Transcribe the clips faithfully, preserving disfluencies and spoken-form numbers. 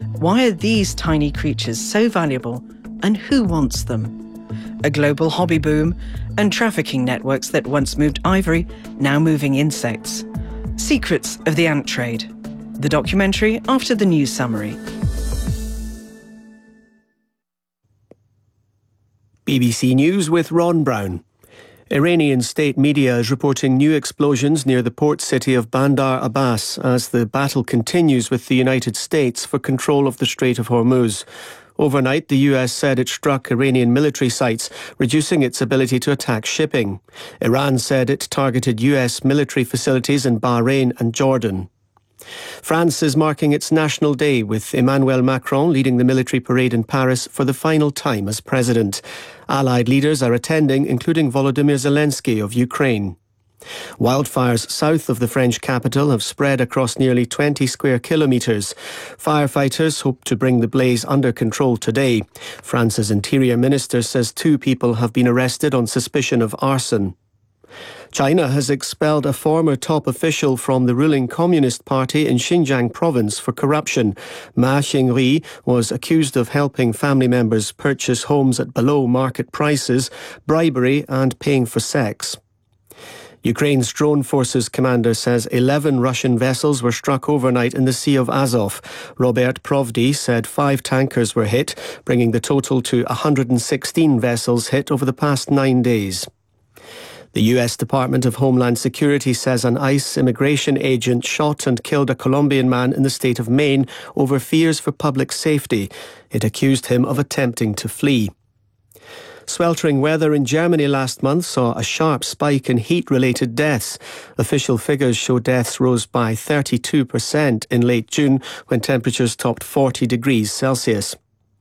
Why are these tiny creatures so valuable, and who wants them? A global hobby boom and trafficking networks that once moved ivory, now moving insects. Secrets of the ant trade. The documentary after the news summary. B B C News with Ron Brown. Iranian state media is reporting new explosions near the port city of Bandar Abbas as the battle continues with the United States for control of the Strait of Hormuz. Overnight, the U S said it struck Iranian military sites, reducing its ability to attack shipping. Iran said it targeted U S military facilities in Bahrain and Jordan. France is marking its National Day with Emmanuel Macron leading the military parade in Paris for the final time as president. Allied leaders are attending, including Volodymyr Zelensky of Ukraine. Wildfires south of the French capital have spread across nearly twenty square kilometres. Firefighters hope to bring the blaze under control today. France's Interior Minister says two people have been arrested on suspicion of arson. China has expelled a former top official from the ruling Communist Party in Xinjiang province for corruption. Ma Xingri was accused of helping family members purchase homes at below market prices, bribery and paying for sex. Ukraine's drone forces commander says eleven Russian vessels were struck overnight in the Sea of Azov. Robert Provdi said five tankers were hit, bringing the total to one hundred sixteen vessels hit over the past nine days. The U S Department of Homeland Security says an ICE immigration agent shot and killed a Colombian man in the state of Maine over fears for public safety. It accused him of attempting to flee. Sweltering weather in Germany last month saw a sharp spike in heat-related deaths. Official figures show deaths rose by thirty-two percent in late June when temperatures topped forty degrees Celsius.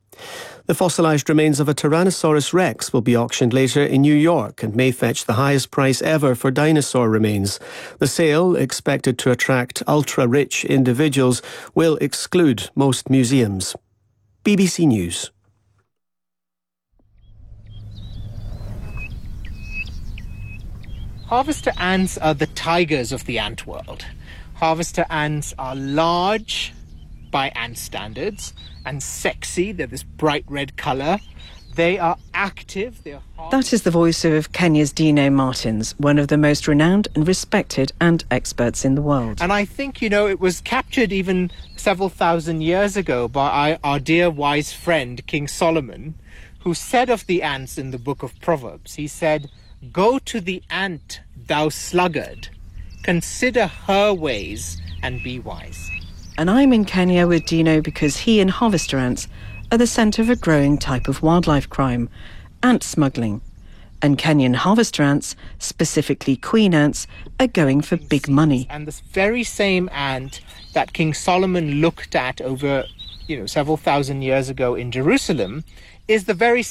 The fossilised remains of a Tyrannosaurus rex will be auctioned later in New York and may fetch the highest price ever for dinosaur remains. The sale, expected to attract ultra-rich individuals, will exclude most museums. B B C News. Harvester ants are the tigers of the ant world. Harvester ants are large by ant standards and sexy. They're this bright red colour. They are active. They're hard. That is the voice of Kenya's Dino Martins, one of the most renowned and respected ant experts in the world. And I think, you know, it was captured even several thousand years ago by our dear wise friend, King Solomon, who said of the ants in the book of Proverbs, he said, "Go to the ant, thou sluggard, consider her ways and be wise." And I'm in Kenya with Dino because he and harvester ants are the centre of a growing type of wildlife crime, ant smuggling. And Kenyan harvester ants, specifically queen ants, are going for big money. And this very same ant that King Solomon looked at over, you know, several thousand years ago in Jerusalem is the very